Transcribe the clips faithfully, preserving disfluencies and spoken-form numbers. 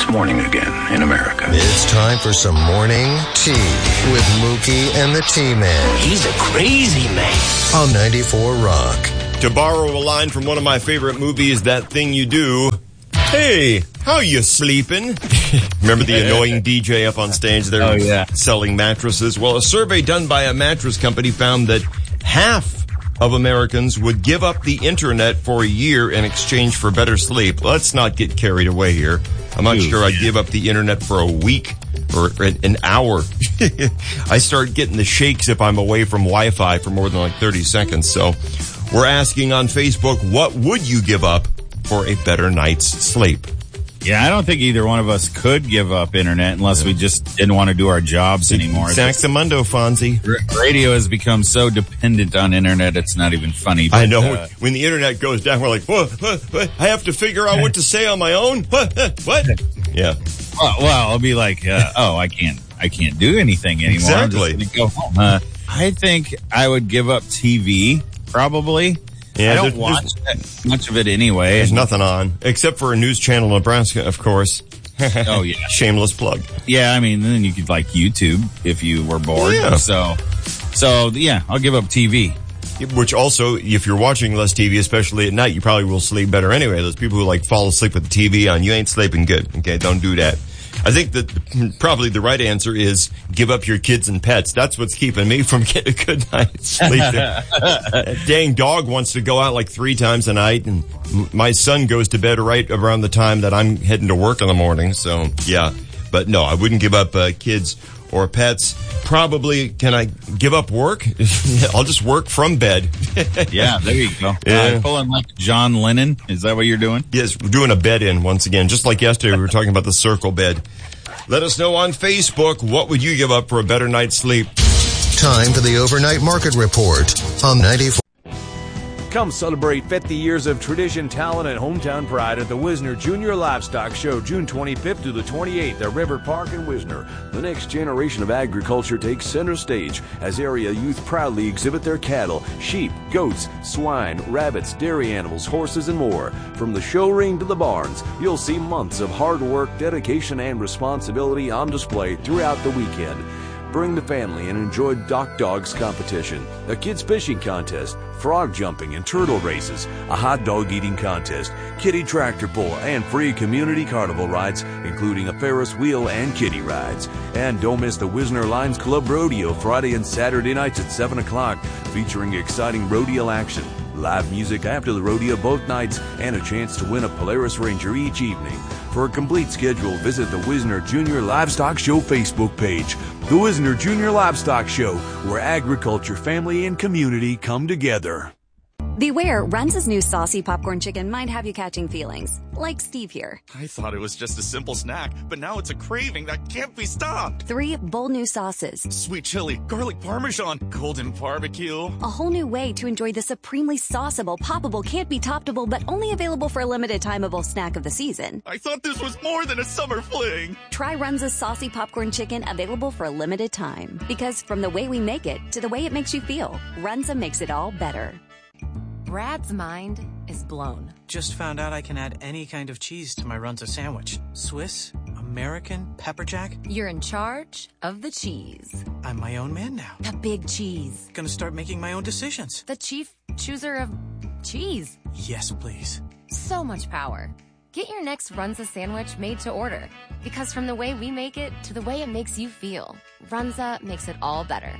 It's morning again in America. It's time for some morning tea with Mookie and the T-Man. He's a crazy man. On ninety-four Rock. To borrow a line from one of my favorite movies, That Thing You Do, hey, how you sleeping? Remember the annoying D J up on stage there oh, yeah. selling mattresses? Well, a survey done by a mattress company found that half of Americans would give up the internet for a year in exchange for better sleep. Let's not get carried away here. I'm not Ooh, sure I'd yeah. give up the internet for a week or an hour. I start getting the shakes if I'm away from Wi-Fi for more than like thirty seconds. So we're asking on Facebook, what would you give up for a better night's sleep? Yeah, I don't think either one of us could give up internet unless we just didn't want to do our jobs anymore. Saxamundo, Fonzie. Radio has become so dependent on internet, it's not even funny. But, I know. Uh, when the internet goes down, we're like, what, what, what? I have to figure out what to say on my own? What? What? Yeah. Well, well I'll be like, uh, oh, I can't, I can't do anything anymore. Exactly. I'm just gonna go home. Uh, I think I would give up T V, probably. Yeah, I don't watch that much of it anyway. There's nothing on, except for a news channel in Nebraska, of course. Oh, yeah. Shameless plug. Yeah, I mean, then you could like YouTube if you were bored. Yeah. So, so yeah, I'll give up T V. Which also, if you're watching less T V, especially at night, you probably will sleep better anyway. Those people who like fall asleep with the T V on, you ain't sleeping good. Okay, don't do that. I think that probably the right answer is give up your kids and pets. That's what's keeping me from getting a good night's sleep. That dang dog wants to go out like three times a night, and my son goes to bed right around the time that I'm heading to work in the morning. So, yeah. But no, I wouldn't give up uh, kids or pets. Probably, can I give up work? I'll just work from bed. Yeah, there you go. Yeah. Uh, pulling like John Lennon. Is that what you're doing? Yes, we're doing a bed in once again. Just like yesterday, we were talking about the circle bed. Let us know on Facebook, what would you give up for a better night's sleep? Time for the Overnight Market Report on ninety-four. Come celebrate fifty years of tradition, talent, and hometown pride at the Wisner Junior Livestock Show, June twenty-fifth to the twenty-eighth at River Park in Wisner. The next generation of agriculture takes center stage as area youth proudly exhibit their cattle, sheep, goats, swine, rabbits, dairy animals, horses, and more. From the show ring to the barns, you'll see months of hard work, dedication, and responsibility on display throughout the weekend. Bring the family and enjoy Dock Dogs competition, a kids fishing contest, frog jumping and turtle races, a hot dog eating contest, kiddie tractor pull, and free community carnival rides, including a Ferris wheel and kiddie rides. And don't miss the Wisner Lions Club Rodeo Friday and Saturday nights at seven o'clock, featuring exciting rodeo action, live music after the rodeo both nights, and a chance to win a Polaris Ranger each evening. For a complete schedule, visit the Wisner Junior Livestock Show Facebook page. The Wisner Junior Livestock Show, where agriculture, family, and community come together. Beware, Runza's new saucy popcorn chicken might have you catching feelings. Like Steve here. I thought it was just a simple snack, but now it's a craving that can't be stopped. Three bold new sauces. Sweet chili, garlic parmesan, golden barbecue. A whole new way to enjoy the supremely sauceable, poppable, can't be toppable, but only available for a limited timeable snack of the season. I thought this was more than a summer fling. Try Runza's saucy popcorn chicken, available for a limited time. Because from the way we make it to the way it makes you feel, Runza makes it all better. Brad's mind is blown. Just found out I can add any kind of cheese to my Runza sandwich. Swiss, American, pepper jack. You're in charge of the cheese. I'm my own man now. The big cheese. Gonna start making my own decisions. The chief chooser of cheese. Yes, please. So much power. Get your next Runza sandwich made to order. Because from the way we make it to the way it makes you feel, Runza makes it all better.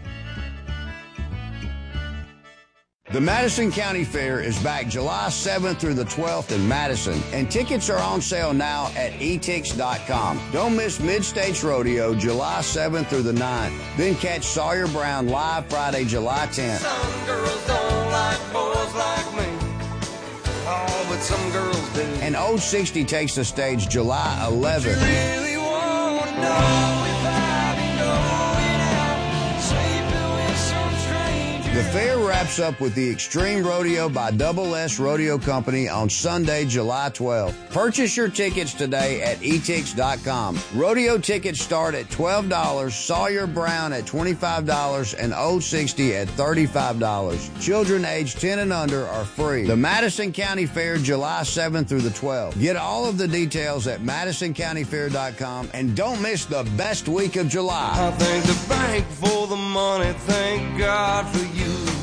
The Madison County Fair is back July seventh through the twelfth in Madison, and tickets are on sale now at e tix dot com. Don't miss Mid-States Rodeo July seventh through the ninth. Then catch Sawyer Brown live Friday, July tenth. Some girls don't like boys like me. Oh, but some girls do. And Old sixty takes the stage July eleventh. You really want to know if I've been going out, sleeping with some stranger. The fair wraps up with the Extreme Rodeo by Double S Rodeo Company on Sunday, July twelfth. Purchase your tickets today at e tix dot com. Rodeo tickets start at twelve dollars, Sawyer Brown at twenty-five dollars, and Old sixty at thirty-five dollars. Children aged ten and under are free. The Madison County Fair, July seventh through the twelfth. Get all of the details at madison county fair dot com and don't miss the best week of July. I thank the bank for the money, thank God for you.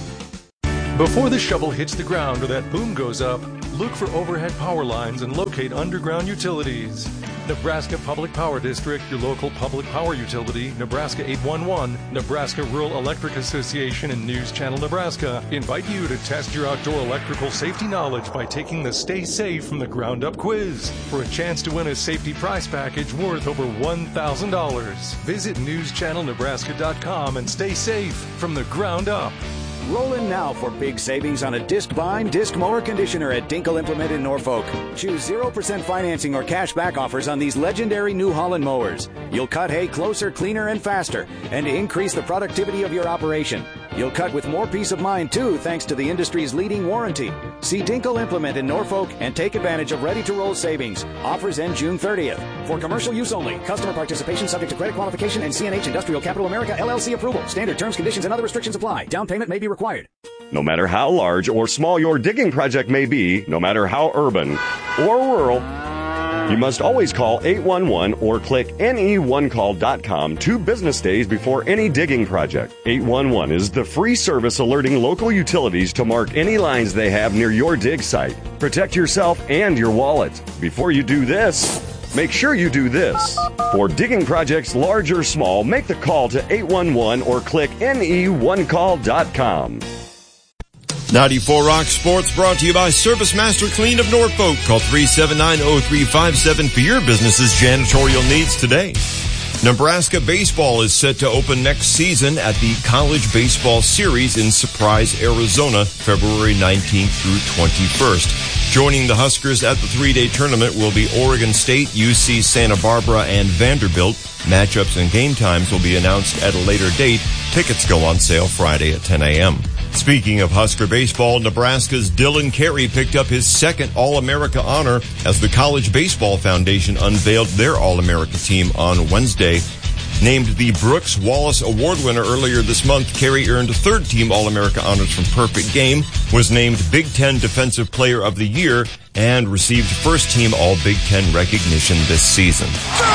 Before the shovel hits the ground or that boom goes up, look for overhead power lines and locate underground utilities. Nebraska Public Power District, your local public power utility, Nebraska eight one one, Nebraska Rural Electric Association, and News Channel Nebraska invite you to test your outdoor electrical safety knowledge by taking the Stay Safe from the Ground Up quiz for a chance to win a safety prize package worth over one thousand dollars. Visit news channel nebraska dot com and stay safe from the ground up. Roll in now for big savings on a disc bind, disc mower conditioner at Dinkle Implement in Norfolk. Choose zero percent financing or cash back offers on these legendary New Holland mowers. You'll cut hay closer, cleaner, and faster, and increase the productivity of your operation. You'll cut with more peace of mind, too, thanks to the industry's leading warranty. See Dinkle Implement in Norfolk and take advantage of ready-to-roll savings. Offers end June thirtieth. For commercial use only. Customer participation subject to credit qualification and C N H Industrial Capital America, L L C approval. Standard terms, conditions, and other restrictions apply. Down payment may be required. No matter how large or small your digging project may be, no matter how urban or rural, you must always call eight one one or click N E one call dot com two business days before any digging project. eight one one is the free service alerting local utilities to mark any lines they have near your dig site. Protect yourself and your wallet. Before you do this, make sure you do this. For digging projects large or small, make the call to eight one one or click N E one call dot com. ninety-four Rock Sports brought to you by Service Master Clean of Norfolk. Call three seven nine, oh three five seven for your business's janitorial needs today. Nebraska baseball is set to open next season at the College Baseball Series in Surprise, Arizona, February nineteenth through twenty-first. Joining the Huskers at the three-day tournament will be Oregon State, U C Santa Barbara, and Vanderbilt. Matchups and game times will be announced at a later date. Tickets go on sale Friday at ten a.m. Speaking of Husker baseball, Nebraska's Dylan Carey picked up his second All-America honor as the College Baseball Foundation unveiled their All-America team on Wednesday. Named the Brooks Wallace Award winner earlier this month, Carey earned third-team All-America honors from Perfect Game, was named Big Ten Defensive Player of the Year, and received first-team All-Big Ten recognition this season.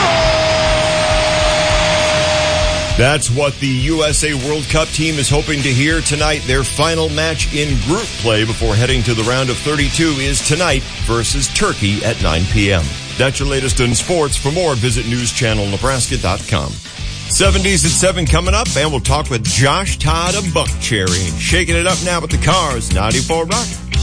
That's what the U S A World Cup team is hoping to hear tonight. Their final match in group play before heading to the round of thirty-two is tonight versus Turkey at nine p.m. That's your latest in sports. For more, visit news channel nebraska dot com. seventies at seven coming up, and we'll talk with Josh Todd of Buckcherry. Shaking it up now with the Cars, ninety-four Rock.